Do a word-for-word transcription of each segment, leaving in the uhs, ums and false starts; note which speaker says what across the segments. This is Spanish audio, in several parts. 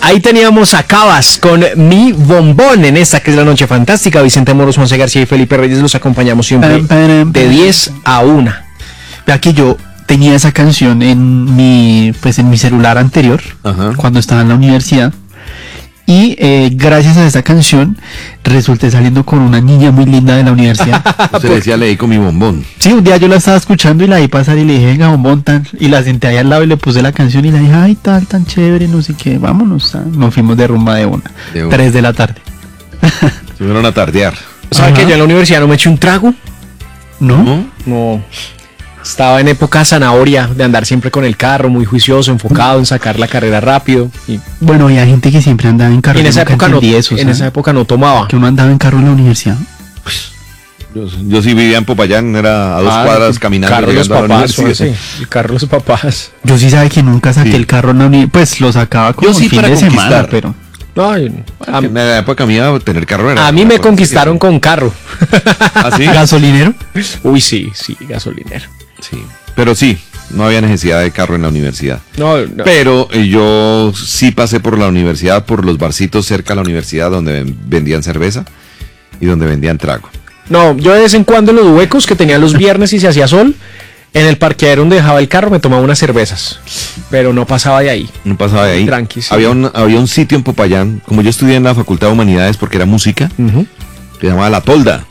Speaker 1: Ahí teníamos a Cabas con Mi Bombón en esta que es la noche fantástica. Vicente Moros, José García y Felipe Reyes los acompañamos siempre de diez a una.
Speaker 2: Vea que yo tenía esa canción en mi, pues en mi celular anterior, ajá, cuando estaba en la universidad. Y eh, gracias a esta canción resulté saliendo con una niña muy linda de la universidad.
Speaker 3: Se le decía, leí con mi bombón.
Speaker 2: Sí, un día yo la estaba escuchando y la vi pasar y le dije, venga, bombón, tan. Y la senté ahí al lado y le puse la canción y le dije, ay, tal, tan chévere, no sé qué, vámonos. Tan. Nos fuimos de rumba de una. De una. Tres de la tarde.
Speaker 3: Se fueron a tardear.
Speaker 1: ¿Sabes que yo en la universidad no me eché un trago?
Speaker 2: ¿No?
Speaker 1: No. No. Estaba en época zanahoria, de andar siempre con el carro, muy juicioso, enfocado en sacar la carrera rápido. Y
Speaker 2: bueno, y hay gente que siempre andaba en carro.
Speaker 1: Y en esa época no,
Speaker 2: eso,
Speaker 1: en esa época no tomaba.
Speaker 2: Que uno andaba en carro en la universidad.
Speaker 3: Yo, yo sí vivía en Popayán, era a dos ah, cuadras caminando.
Speaker 1: Carro los papás, sí, sí. El carro los papás.
Speaker 2: Yo sí sabe que nunca saqué sí. el carro en la universidad, pues lo sacaba como
Speaker 3: yo sí
Speaker 2: fin
Speaker 3: para
Speaker 2: de
Speaker 3: conquistar.
Speaker 2: semana, pero...
Speaker 1: No, yo,
Speaker 3: a, en la época mía tener carro era...
Speaker 1: A mí me conquistaron con carro.
Speaker 3: ¿Ah, sí?
Speaker 2: ¿Gasolinero?
Speaker 1: Uy, sí, sí, gasolinero.
Speaker 3: Sí. Pero sí, no había necesidad de carro en la universidad.
Speaker 1: No, no.
Speaker 3: Pero eh, yo sí pasé por la universidad, por los barcitos cerca de la universidad donde vendían cerveza y donde vendían trago.
Speaker 1: No, yo de vez en cuando en los huecos que tenía los viernes y se hacía sol, en el parqueadero donde dejaba el carro me tomaba unas cervezas, pero no pasaba de ahí.
Speaker 3: No pasaba de ahí.
Speaker 1: Tranqui, sí.
Speaker 3: Había un, había un sitio en Popayán, como yo estudié en la Facultad de Humanidades porque era música, uh-huh, que se llamaba La Tolda.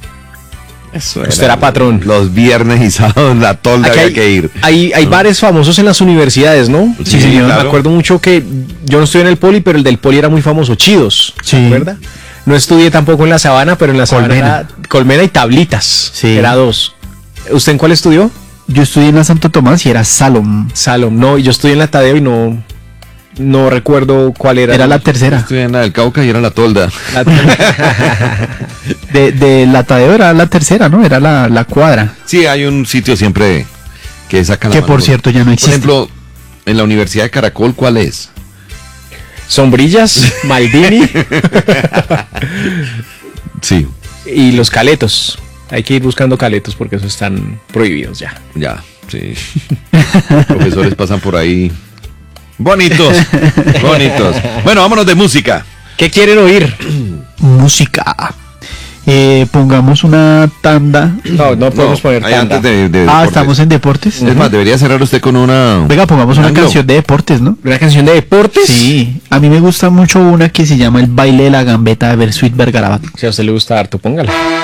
Speaker 1: Eso era, usted era patrón.
Speaker 3: Los viernes y sábados la Tolda había
Speaker 1: hay,
Speaker 3: que ir.
Speaker 1: Hay, hay bares famosos en las universidades, ¿no?
Speaker 3: Sí, sí, señor.
Speaker 1: Claro. Me acuerdo mucho que yo no estudié en el Poli, pero el del Poli era muy famoso, Chidos.
Speaker 2: Sí.
Speaker 1: ¿Verdad? No estudié tampoco en la Sabana, pero en la Sabana
Speaker 2: Colmena,
Speaker 1: era Colmena y Tablitas.
Speaker 2: Sí.
Speaker 1: Era dos. ¿Usted en cuál estudió?
Speaker 2: Yo estudié en la Santo Tomás y era Salom.
Speaker 1: Salom, no, yo estudié en la Tadeo y no... No recuerdo cuál era.
Speaker 2: Era la tercera.
Speaker 3: Estudié en la del Cauca y era la Tolda.
Speaker 1: La
Speaker 2: de, de la Tadeo era la tercera, ¿no? Era la, la cuadra.
Speaker 3: Sí, hay un sitio siempre que saca la
Speaker 2: Que
Speaker 3: mano.
Speaker 2: por cierto ya no existe.
Speaker 3: Por ejemplo, en la Universidad de Caracol, ¿cuál es?
Speaker 1: Sombrillas, Maldini.
Speaker 3: Sí.
Speaker 1: Y los caletos. Hay que ir buscando caletos porque esos están prohibidos ya.
Speaker 3: Ya, sí. Profesores pasan por ahí. Bonitos, bonitos. Bueno, vámonos de música.
Speaker 1: ¿Qué quieren oír?
Speaker 2: Música. Eh, pongamos una tanda.
Speaker 1: No, no podemos no, poner tanda.
Speaker 3: Antes de, de
Speaker 2: ah, estamos en deportes.
Speaker 3: Es más, debería cerrar usted con una...
Speaker 2: Venga, pongamos una anglo. canción de deportes, ¿no?
Speaker 1: ¿Una canción de deportes?
Speaker 2: Sí. A mí me gusta mucho una que se llama El baile de la gambeta de Bersuit Vergarabat.
Speaker 1: Si a usted le gusta harto, póngala.